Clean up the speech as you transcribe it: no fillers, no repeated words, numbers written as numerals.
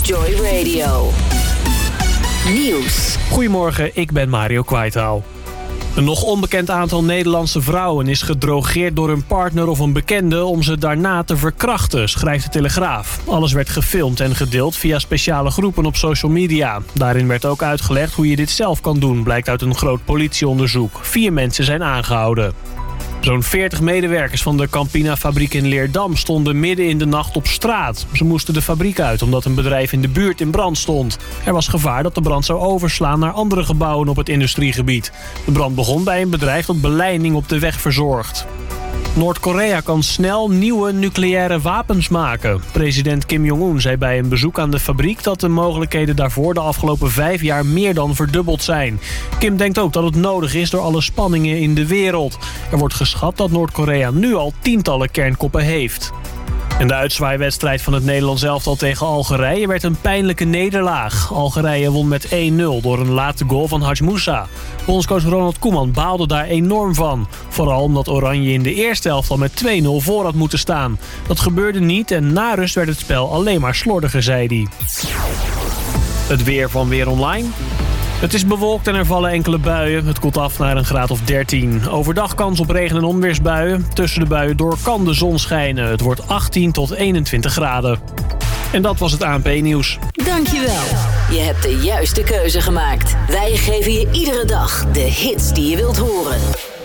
Joy Radio. Nieuws. Goedemorgen, ik ben Mario Kwaitaal. Een nog onbekend aantal Nederlandse vrouwen is gedrogeerd door hun partner of een bekende om ze daarna te verkrachten, schrijft de Telegraaf. Alles werd gefilmd en gedeeld via speciale groepen op social media. Daarin werd ook uitgelegd hoe je dit zelf kan doen, blijkt uit een groot politieonderzoek. 4 mensen zijn aangehouden. Zo'n 40 medewerkers van de Campina-fabriek in Leerdam stonden midden in de nacht op straat. Ze moesten de fabriek uit omdat een bedrijf in de buurt in brand stond. Er was gevaar dat de brand zou overslaan naar andere gebouwen op het industriegebied. De brand begon bij een bedrijf dat beleiding op de weg verzorgt. Noord-Korea kan snel nieuwe nucleaire wapens maken. President Kim Jong-un zei bij een bezoek aan de fabriek dat de mogelijkheden daarvoor de afgelopen 5 jaar meer dan verdubbeld zijn. Kim denkt ook dat het nodig is door alle spanningen in de wereld. Er wordt geschat dat Noord-Korea nu al tientallen kernkoppen heeft. En de uitzwaaiwedstrijd van het Nederlands elftal tegen Algerije werd een pijnlijke nederlaag. Algerije won met 1-0 door een late goal van Hadj Moussa. Bondscoach Ronald Koeman baalde daar enorm van. Vooral omdat Oranje in de eerste helft al met 2-0 voor had moeten staan. Dat gebeurde niet en na rust werd het spel alleen maar slordiger, zei hij. Het weer van Weer Online. Het is bewolkt en er vallen enkele buien. Het koelt af naar een graad of 13. Overdag kans op regen- en onweersbuien. Tussen de buien door kan de zon schijnen. Het wordt 18 tot 21 graden. En dat was het ANP-nieuws. Dankjewel. Je hebt de juiste keuze gemaakt. Wij geven je iedere dag de hits die je wilt horen.